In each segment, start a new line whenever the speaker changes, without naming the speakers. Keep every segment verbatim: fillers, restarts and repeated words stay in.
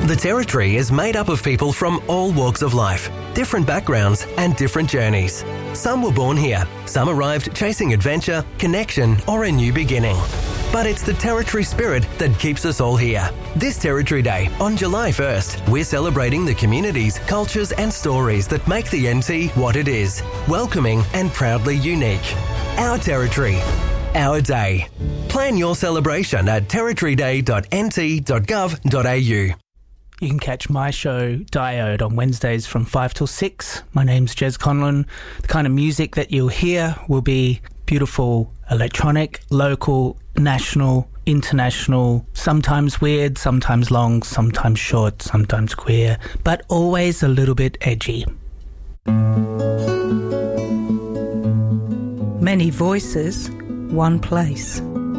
The Territory is made up of people from all walks of life, different backgrounds and different journeys. Some were born here, some arrived chasing adventure, connection or a new beginning. But it's the Territory spirit that keeps us all here. This Territory Day, on July first, we're celebrating the communities, cultures and stories that make the N T what it is. Welcoming and proudly unique. Our Territory. Our day. Plan your celebration at territory day dot n t dot gov dot a u.
You can catch my show, Diode, on Wednesdays from five till six. My name's Jez Conlon. The kind of music that you'll hear will be beautiful electronic, local, national, international, sometimes weird, sometimes long, sometimes short, sometimes queer, but always a little bit edgy.
Many voices, one place.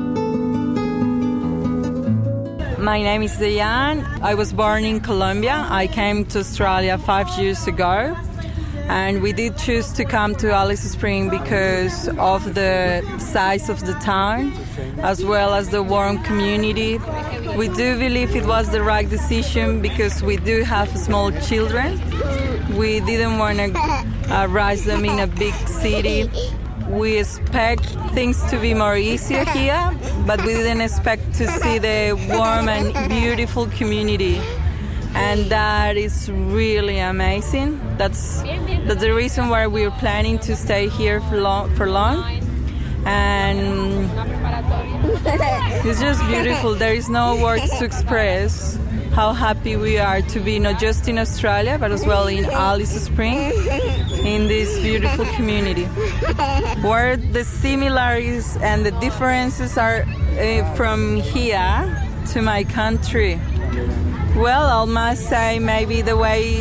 My name is Diane. I was born in Colombia. I came to Australia five years ago. And we did choose to come to Alice Springs because of the size of the town, as well as the warm community. We do believe it was the right decision because we do have small children. We didn't want to uh, raise them in a big city. We expect things to be more easier here, but we didn't expect to see the warm and beautiful community. And that is really amazing. That's that's the reason why we're planning to stay here for long. For long. And it's just beautiful. There is no words to express how happy we are to be not just in Australia, but as well in Alice Springs, in this beautiful community. Where the similarities and the differences are uh, from here to my country. Well, I must say maybe the way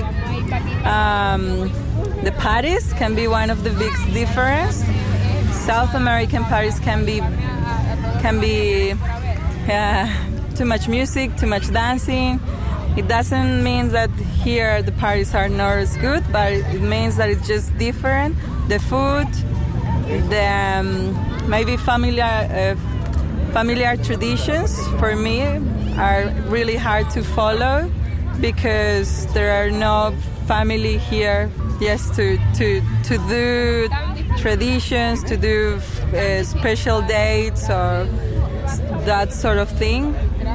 um, the parties can be one of the big difference. South American parties can be can be uh, too much music, too much dancing. It doesn't mean that here the parties are not as good, but it means that it's just different. The food, the um, maybe familiar uh, familiar traditions for me are really hard to follow because there are no family here, yes, to to to do traditions, to do uh, special dates or that sort of thing.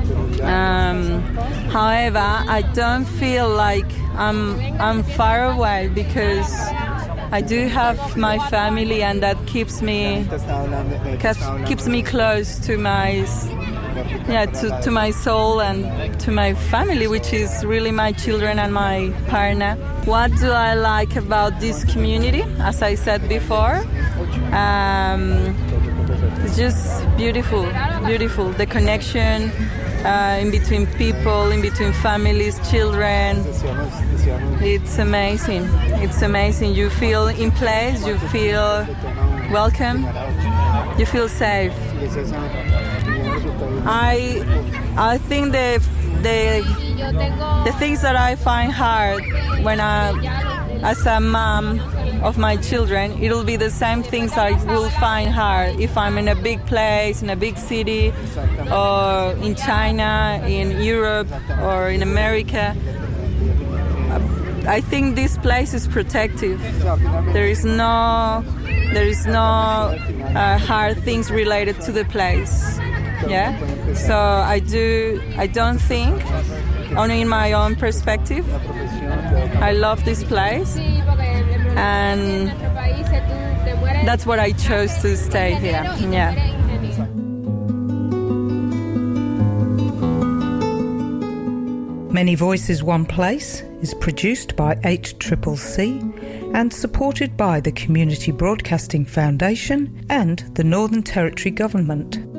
Um, however, I don't feel like I'm I'm far away because I do have my family, and that keeps me keeps me close to my yeah to, to my soul and to my family, which is really my children and my partner. What do I like about this community? As I said before, um, it's just beautiful, beautiful. The connection uh, in between people, in between families, children. It's amazing. It's amazing. You feel in place. You feel welcome. You feel safe. I I think the the the things that I find hard when I, as a mom of my children, it'll be the same things I will find hard if I'm in a big place, in a big city, or in China, in Europe, or in America. I think this place is protective. There is no, there is no uh, hard things related to the place. Yeah, so I do. I don't think, only in my own perspective, I love this place, and that's what I chose to stay here. Yeah.
Many Voices, One Place is produced by H C C C and supported by the Community Broadcasting Foundation and the Northern Territory Government.